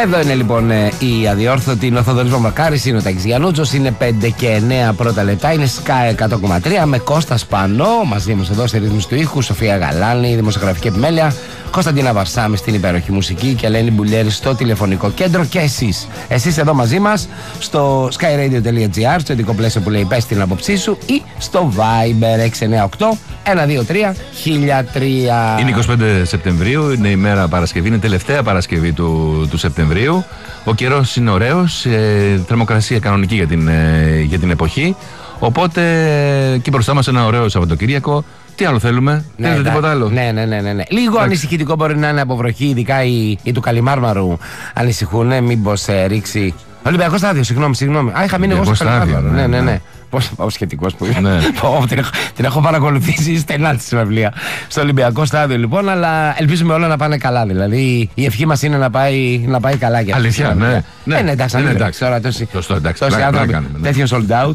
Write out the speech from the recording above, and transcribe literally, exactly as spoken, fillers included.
Εδώ είναι λοιπόν η αδιόρθωτη. Είναι ο Θοδωρής Μαμακάρης, είναι ο Τάκης Γιαννούτσος. Είναι πέντε και εννέα πρώτα λεπτά. Είναι Sky εκατό κόμμα τρία με Κώστα Σπανό. Μαζί μας εδώ σε ρύθμιση του ήχου. Σοφία Γαλάνη, δημοσιογραφική επιμέλεια. Κωνσταντίνα Βαρσάμι στην υπέροχη μουσική. Και Ελένη Μπουλιέρη στο τηλεφωνικό κέντρο. Και εσείς. Εσείς εδώ μαζί μας στο skyradio τελεία gr, στο ειδικό πλαίσιο που λέει πες την άποψή σου, ή στο Viber έξι εννέα οκτώ ένα δύο τρία χίλια τρία. Είναι είκοσι πέντε Σεπτεμβρίου, είναι η μέρα Παρασκευή, είναι η τελευταία Παρασκευή του, του Σεπτεμβρίου. Ο καιρός είναι ωραίος, ε, θερμοκρασία κανονική για την, ε, για την εποχή. Οπότε εκεί μπροστά μας ένα ωραίο Σαββατοκύριακο. Τι άλλο θέλουμε, Ναι, θέλετε ναι, τίποτα άλλο? Ναι, ναι, ναι, ναι, ναι. Λίγο Εντάξει. ανησυχητικό μπορεί να είναι από βροχή, ειδικά οι, οι του Καλιμάρμαρου ανησυχούν. Μήπως ε, ρίξει. Ολυμπιακό στάδιο, συγγνώμη, συγγνώμη. Α, είχα μείνει εγώ στο Ολυμπιακό Καλιμάρμαρο. στάδιο, Ναι, ναι, ναι, ναι. ναι. Πώς ο σχετικός που είναι. Ναι. Πω, την, έχω, την έχω παρακολουθήσει στενά τη συναυλία στο Ολυμπιακό στάδιο λοιπόν, αλλά ελπίζουμε όλα να πάνε καλά. Δηλαδή η ευχή μας είναι να πάει, να πάει καλά για αυτή τη Αλήθεια, συναυλία. ναι, ναι. Ε, ναι, εντάξει, Ναι, αν είναι εντάξει. τώρα τόσοι Σωστό, εντάξει, τόσοι πλάκα- άνθρωποι πλάκα κάνουμε, ναι. τέτοιον sold out.